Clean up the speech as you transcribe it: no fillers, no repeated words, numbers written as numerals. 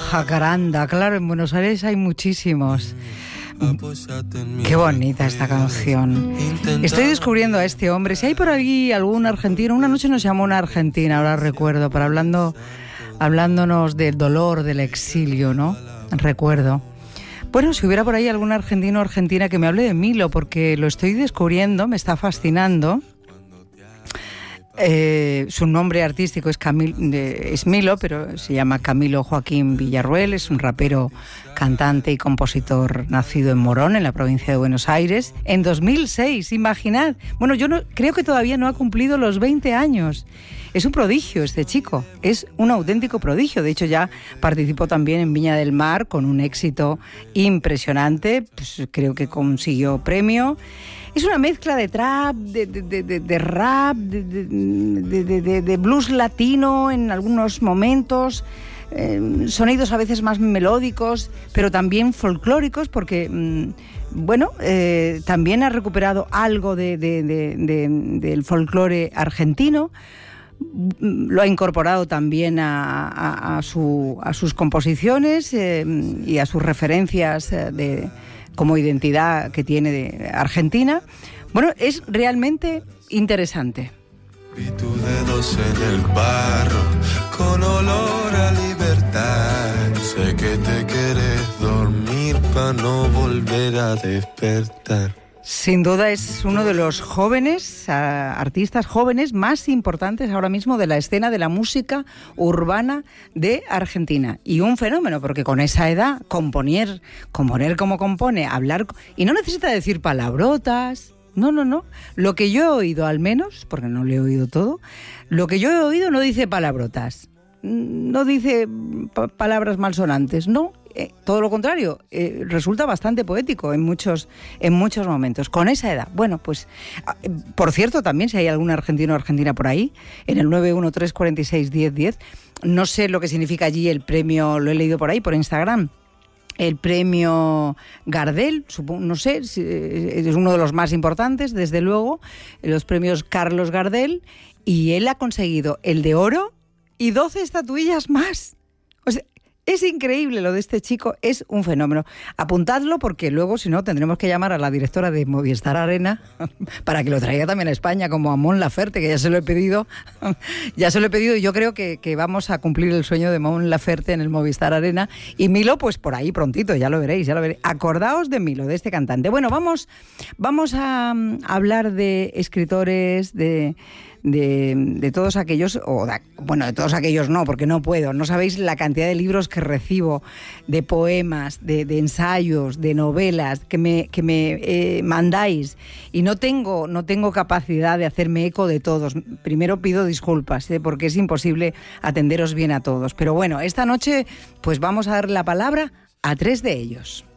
Jacaranda, claro, en Buenos Aires hay muchísimos. Qué bonita esta canción. Estoy descubriendo a este hombre. Si hay por ahí algún argentino, una noche nos llamó una argentina, ahora recuerdo, para hablándonos del dolor del exilio, ¿no? Recuerdo. Bueno, si hubiera por ahí algún argentino o argentina que me hable de Milo, porque lo estoy descubriendo, me está fascinando. Su nombre artístico es Milo, pero se llama Camilo Joaquín Villarruel, es un rapero, cantante y compositor nacido en Morón, en la provincia de Buenos Aires, en 2006, imaginad. Bueno, creo que todavía no ha cumplido los 20 años. Es un prodigio este chico, es un auténtico prodigio. De hecho, ya participó también en Viña del Mar con un éxito impresionante, pues creo que consiguió premio. Es una mezcla de trap, de rap, de blues latino en algunos momentos, sonidos a veces más melódicos, pero también folclóricos, porque, también ha recuperado algo del folclore argentino. Lo ha incorporado también a sus composiciones y a sus referencias como identidad que tiene de Argentina. Bueno, es realmente interesante. Vi tus dedos en el barro, con olor a libertad. Sé que te quieres dormir para no volver a despertar. Sin duda es uno de los artistas jóvenes más importantes ahora mismo de la escena de la música urbana de Argentina. Y un fenómeno, porque con esa edad, componer como compone, hablar... Y no necesita decir palabrotas, no. Lo que yo he oído al menos, porque no lo he oído todo, lo que yo he oído no dice palabrotas, no dice palabras malsonantes, no. Todo lo contrario, resulta bastante poético en muchos momentos, con esa edad. Bueno, pues, por cierto, también si hay algún argentino o argentina por ahí, en el 913461010, no sé lo que significa allí el premio, lo he leído por ahí, por Instagram, el premio Gardel, no sé, es uno de los más importantes, desde luego, los premios Carlos Gardel, y él ha conseguido el de oro y 12 estatuillas más. O sea, es increíble lo de este chico, es un fenómeno. Apuntadlo porque luego, si no, tendremos que llamar a la directora de Movistar Arena para que lo traiga también a España, como a Mon Laferte, que ya se lo he pedido. Y yo creo que vamos a cumplir el sueño de Mon Laferte en el Movistar Arena. Y Milo, pues por ahí prontito, ya lo veréis. Acordaos de Milo, de este cantante. Bueno, vamos a hablar de escritores, de todos aquellos, de todos aquellos no, porque no puedo, no sabéis la cantidad de libros que recibo, de poemas, de ensayos, de novelas que me mandáis, y no tengo capacidad de hacerme eco de todos. Primero pido disculpas, porque es imposible atenderos bien a todos, pero bueno, esta noche pues vamos a dar la palabra a 3 de ellos.